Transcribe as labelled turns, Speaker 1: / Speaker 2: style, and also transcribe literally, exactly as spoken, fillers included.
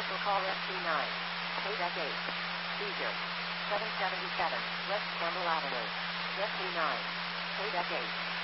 Speaker 1: Cancel call S T nine. Payback eight. Seizure. seven seventy-seven West Campbell Avenue. S T nine. Payback eight.